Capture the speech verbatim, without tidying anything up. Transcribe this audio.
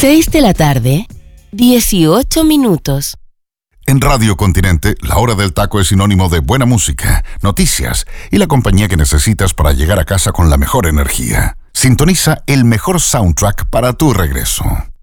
seis de la tarde, dieciocho minutos. En Radio Continente, la hora del taco es sinónimo de buena música, noticias y la compañía que necesitas para llegar a casa con la mejor energía. Sintoniza el mejor soundtrack para tu regreso.